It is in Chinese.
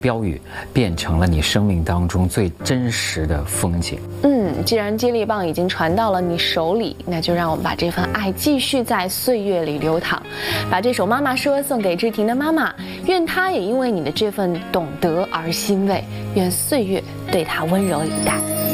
标语变成了你生命当中最真实的风景。 既然接力棒已经传到了你手里，那就让我们把这份爱继续在岁月里流淌。把这首妈妈说送给志婷的妈妈，愿她也因为你的这份懂得而欣慰，愿岁月对她温柔以待。